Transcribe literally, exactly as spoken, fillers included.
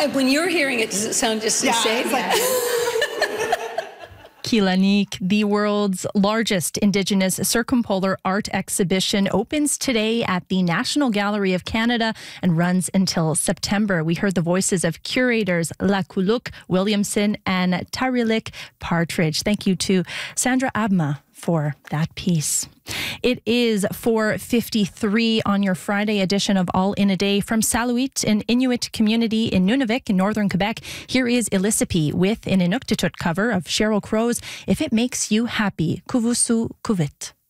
I, when you're hearing it, does it sound just the yeah, same? It's like, Kilanik, the world's largest Indigenous circumpolar art exhibition, opens today at the National Gallery of Canada and runs until September. We heard the voices of curators Lakuluk Williamson and Tarilik Partridge. Thank you to Sandra Abma for that piece. It is four fifty-three on your Friday edition of All in a Day from Saluit, an Inuit community in Nunavik in northern Quebec. Here is Ilisipi with an Inuktitut cover of Sheryl Crow's If It Makes You Happy, Kuvusu Kuvit.